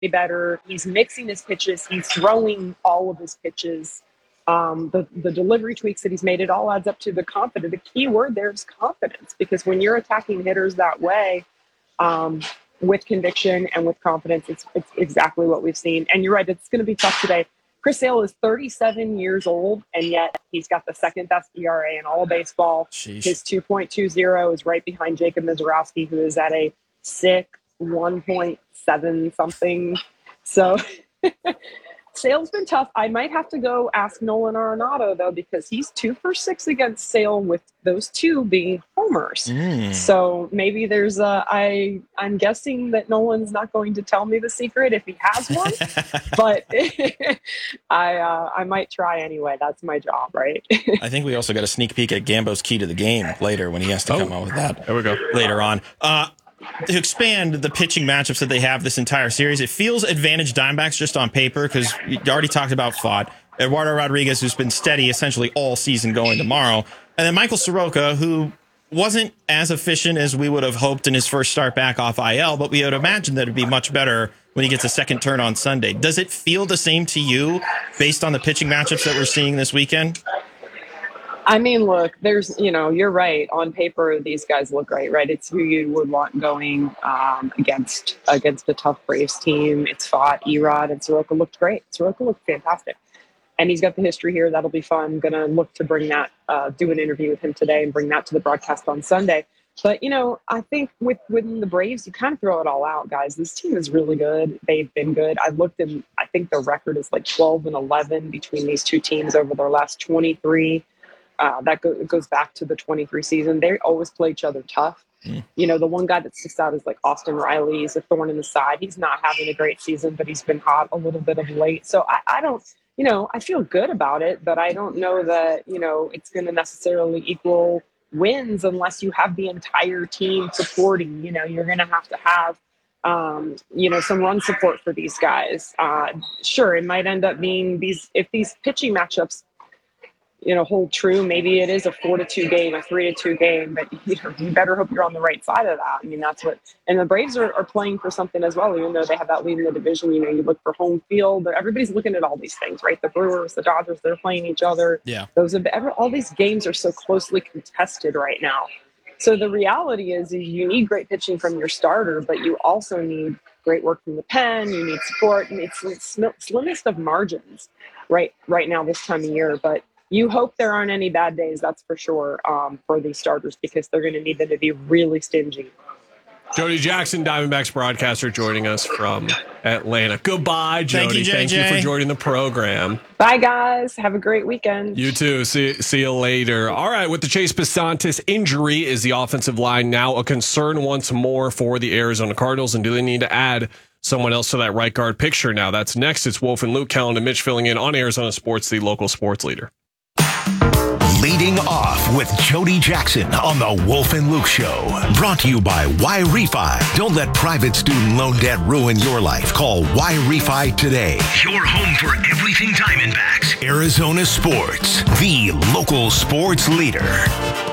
better. He's mixing his pitches. He's throwing all of his pitches. The delivery tweaks that he's made, it all adds up to the confidence. The key word there is confidence, because when you're attacking hitters that way, with conviction and with confidence, it's exactly what we've seen. And you're right, it's going to be tough today. Chris Sale is 37 years old, and yet he's got the second best ERA in all of baseball. Sheesh. His 2.20 is right behind Jacob Mizorowski, who is at a sick 1.7 something. So Sale's been tough. I might have to go ask Nolan Arenado, though, because he's 2 for 6 against Sale, with those two being homers. So maybe there's I'm guessing that Nolan's not going to tell me the secret if he has one, but I might try anyway. That's my job, right? I think we also got a sneak peek at Gambo's key to the game later when he has to come out with that. There we go. Later on. To expand the pitching matchups that they have this entire series, it feels advantage Diamondbacks just on paper, because you already talked about Fott, Eduardo Rodriguez, who's been steady essentially all season going tomorrow, and then Michael Soroka, who wasn't as efficient as we would have hoped in his first start back off IL, but we would imagine that it'd be much better when he gets a second turn on Sunday. Does it feel the same to you based on the pitching matchups that we're seeing this weekend? I mean, look, there's, you're right. On paper, these guys look great, right? It's who you would want going against a tough Braves team. It's Fott, Erod, and Soroka looked great. Soroka looked fantastic. And he's got the history here. That'll be fun. I'm going to look to bring that, do an interview with him today and bring that to the broadcast on Sunday. But, I think within the Braves, you kind of throw it all out, guys. This team is really good. They've been good. I looked, and I think the record is like 12-11 between these two teams over their last 23. That goes back to the 23 season. They always play each other tough. The one guy that sticks out is like Austin Riley. He's a thorn in the side. He's not having a great season, but he's been hot a little bit of late. So I don't, I feel good about it, but I don't know that, it's going to necessarily equal wins unless you have the entire team supporting. You're going to have some run support for these guys. Sure, it might end up being if these pitching matchups hold true, maybe it is a 4-2 game, a 3-2 game, but you better hope you're on the right side of that. I mean, that's what, and the Braves are playing for something as well, even though they have that lead in the division. You look for home field, everybody's looking at all these things, right? The Brewers, the Dodgers, they're playing each other. Yeah. All these games are so closely contested right now. So the reality is you need great pitching from your starter, but you also need great work from the pen. You need support, and it's slimmest of margins right now this time of year, but you hope there aren't any bad days, that's for sure, for these starters, because they're going to need them to be really stingy. Jody Jackson, Diamondbacks broadcaster, joining us from Atlanta. Goodbye, Jody. Thank you for joining the program. Bye, guys. Have a great weekend. You too. See you later. All right, with the Chase Pissantis injury, is the offensive line now a concern once more for the Arizona Cardinals, and do they need to add someone else to that right guard picture now? That's next. It's Wolf and Luke, Kellen and Mitch filling in on Arizona Sports, the local sports leader. Leading off with Jody Jackson on the Wolf and Luke Show. Brought to you by Y-Refi. Don't let private student loan debt ruin your life. Call Y-Refi today. Your home for everything Diamondbacks. Arizona Sports, the local sports leader.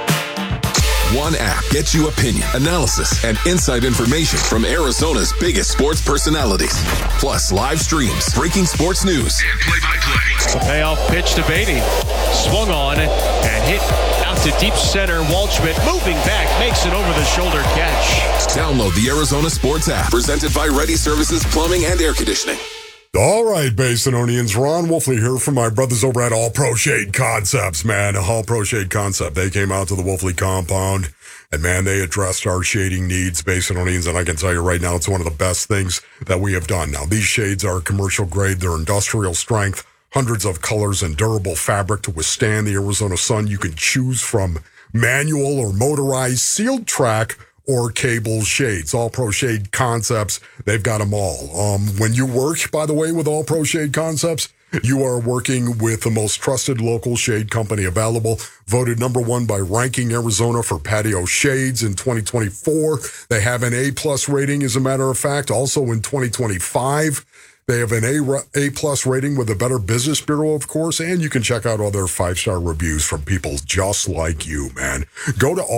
One app gets you opinion, analysis, and inside information from Arizona's biggest sports personalities. Plus live streams, breaking sports news, and play-by-play. Payoff pitch to Beatty. Swung on and hit out to deep center. Waldschmidt moving back, makes an over-the-shoulder catch. Download the Arizona Sports app, presented by Ready Services Plumbing and Air Conditioning. All right, Basinonians, Ron Wolfley here from my brothers over at All Pro Shade Concepts, man. All Pro Shade Concept. They came out to the Wolfley compound, and man, they addressed our shading needs, Basinonians, and I can tell you right now, it's one of the best things that we have done. Now, these shades are commercial grade. They're industrial strength, hundreds of colors and durable fabric to withstand the Arizona sun. You can choose from manual or motorized, sealed track, or cable shades. All Pro Shade Concepts, they've got them all. When you work, by the way, with All Pro Shade Concepts, you are working with the most trusted local shade company available, voted number one by Ranking Arizona for patio shades in 2024. They have an A+ rating, as a matter of fact, also in 2025. They have an A+ rating with the Better Business Bureau, of course, and you can check out other 5-star reviews from people just like you, man. Go to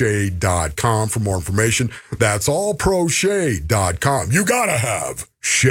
allproshade.com for more information. That's allproshade.com. You gotta have shade.